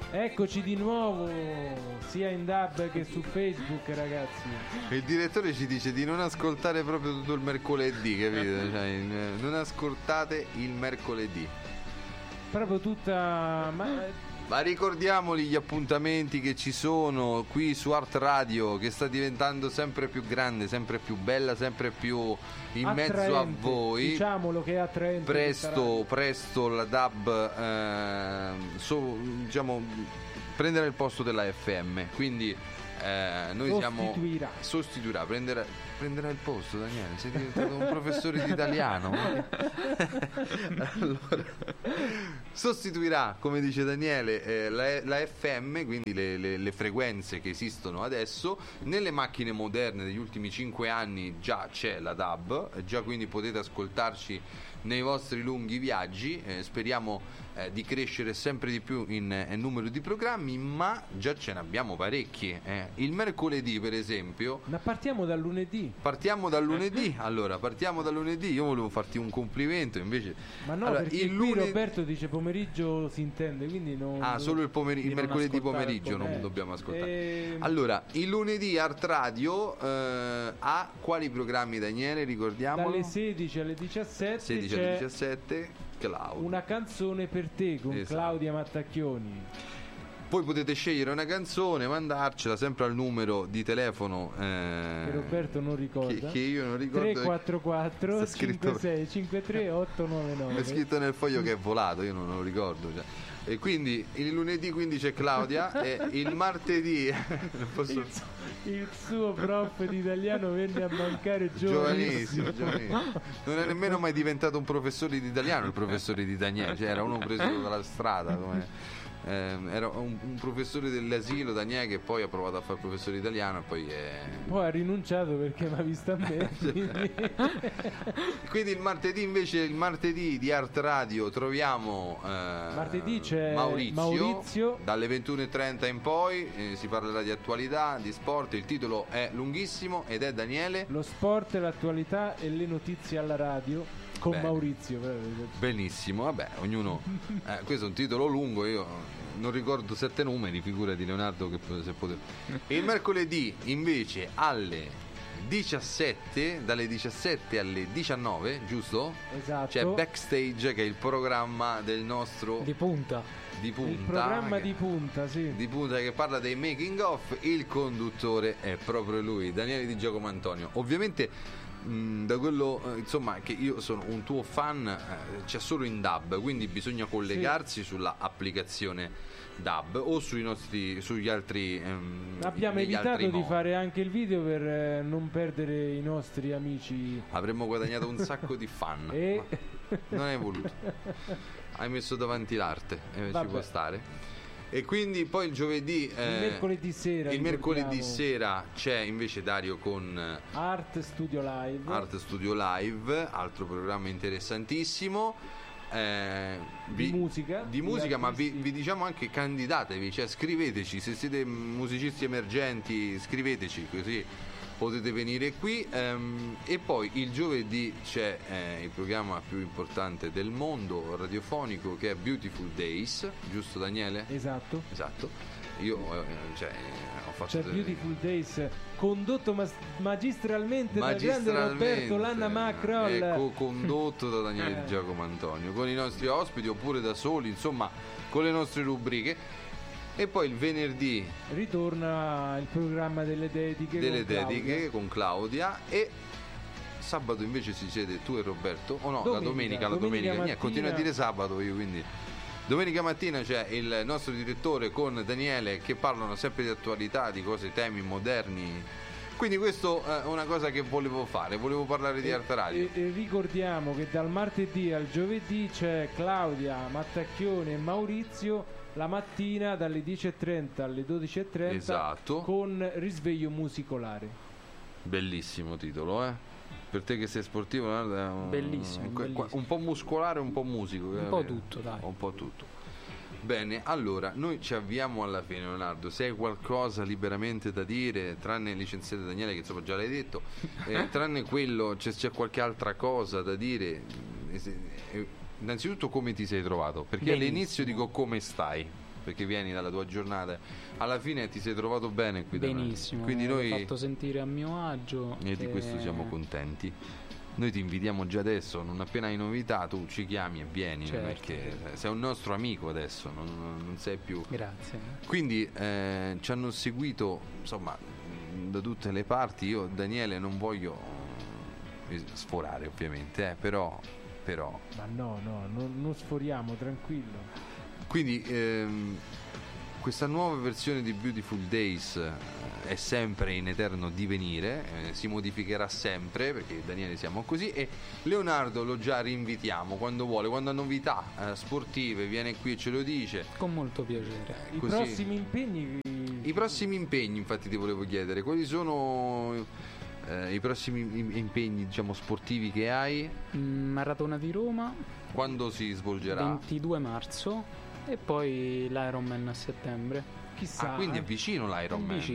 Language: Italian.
Eccoci di nuovo, sia in DAB che su Facebook, ragazzi. Il direttore ci dice di non ascoltare proprio tutto il mercoledì, capito? Cioè, non ascoltate il mercoledì. Proprio tutta... Ma ricordiamoli gli appuntamenti che ci sono qui su Art Radio, che sta diventando sempre più grande, sempre più bella, sempre più in attraente, mezzo a voi. Diciamolo che è attraente. Presto la DAB diciamo prenderà il posto della FM, quindi noi sostituirà, prenderà il posto. Daniele, sei diventato un professore di italiano. Allora, sostituirà, come dice Daniele, la FM, quindi le frequenze che esistono adesso. Nelle macchine moderne degli ultimi 5 anni già c'è la DAB, già quindi potete ascoltarci nei vostri lunghi viaggi. Speriamo di crescere sempre di più in numero di programmi, ma già ce ne abbiamo parecchi. Il mercoledì, per esempio. Ma partiamo dal lunedì. Allora, partiamo dal lunedì. Io volevo farti un complimento, invece. Ma no, allora, perché qui Roberto dice pomeriggio si intende, quindi non. Solo il mercoledì pomeriggio non dobbiamo ascoltare. Allora, il lunedì Art Radio ha quali programmi, Daniele? Ricordiamolo. Dalle 16 alle 17. 16 alle 17, Claudia. Una canzone per te con Claudia Mattacchioni. Poi potete scegliere una canzone, mandarcela sempre al numero di telefono che Roberto non ricorda, che io non ricordo. 344 56 53 899. È scritto nel foglio che è volato, io non lo ricordo, cioè. E quindi il lunedì quindi c'è Claudia e il martedì il suo prof di italiano venne a mancare giovanissimo. Non è nemmeno mai diventato un professore di italiano il professore di Daniele, cioè era uno preso dalla strada era un professore dell'asilo Daniele, che poi ha provato a fare il professore italiano e poi ha rinunciato perché mi ha visto a me. Quindi il martedì di Art Radio troviamo martedì c'è Maurizio dalle 21:30 in poi, si parlerà di attualità, di sport. Il titolo è lunghissimo ed è, Daniele, lo sport, l'attualità e le notizie alla radio con Bene. Maurizio. Benissimo, vabbè, ognuno questo è un titolo lungo, io non ricordo 7 numeri, figurati Leonardo che se poteva. Il mercoledì invece alle 17, dalle 17 alle 19, giusto? Esatto. C'è Backstage, che è il programma del nostro di punta. Il programma di punta, sì. Di punta, che parla dei making of. Il conduttore è proprio lui, Daniele Di Giacomantonio. Ovviamente da quello insomma che io sono un tuo fan, c'è solo in DAB, quindi bisogna collegarsi sulla applicazione DAB o sugli altri abbiamo evitato di fare anche il video per non perdere i nostri amici. Avremmo guadagnato un sacco di fan ma non hai voluto, hai messo davanti l'arte e ci può stare. E quindi poi il giovedì il mercoledì sera c'è invece Dario con Art Studio Live, altro programma interessantissimo di musica, ma vi diciamo anche candidatevi, cioè scriveteci, se siete musicisti emergenti scriveteci, così potete venire qui. E poi il giovedì c'è il programma più importante del mondo radiofonico, che è Beautiful Days, giusto Daniele? Esatto. Io ho fatto Beautiful Days, condotto magistralmente dal grande Roberto Lanna Macroll, condotto da Daniele Di Giacomantonio, con i nostri ospiti oppure da soli, insomma con le nostre rubriche. E poi il venerdì ritorna il programma delle dediche con Claudia. E sabato invece si siede tu e Roberto, o no, domenica mattina. Continuo a dire sabato io, quindi domenica mattina c'è il nostro direttore con Daniele, che parlano sempre di attualità, di cose, temi moderni. Quindi questo è una cosa che volevo parlare di Art Radio. E ricordiamo che dal martedì al giovedì c'è Claudia Mattacchione e Maurizio la mattina dalle 10:30 alle 12:30, esatto, con risveglio musicolare. Bellissimo titolo, per te che sei sportivo, bellissimo. Un po' muscolare, un po' musico, un po' tutto, dai. Un po' tutto. Bene, allora noi ci avviamo alla fine, Leonardo. Se hai qualcosa liberamente da dire, tranne il licenziato Daniele, che insomma già l'hai detto, tranne quello, c'è qualche altra cosa da dire? Innanzitutto, come ti sei trovato? Perché benissimo. All'inizio dico come stai. perché vieni dalla tua giornata, alla fine ti sei trovato bene qui da noi. Benissimo, Quindi mi noi hai fatto sentire a mio agio e di questo siamo contenti. Noi ti invitiamo già adesso, non appena hai novità tu ci chiami e vieni, Certo. perché sei un nostro amico adesso, non sei più. Grazie. Quindi ci hanno seguito, insomma, da tutte le parti. Io, Daniele, non voglio sforare ovviamente, però. Ma no, non sforiamo, tranquillo. Quindi questa nuova versione di Beautiful Days è sempre in eterno divenire, si modificherà sempre, perché Daniele siamo così, e Leonardo lo già rinvitiamo quando vuole, quando ha novità sportive viene qui e ce lo dice. Con molto piacere. I Così. prossimi impegni. I prossimi impegni, infatti, ti volevo chiedere quali sono i prossimi impegni, diciamo, sportivi che hai, Maratona di Roma, quando si svolgerà? 22 marzo, e poi l'Ironman a settembre. Chissà. Quindi è vicino l'Ironman.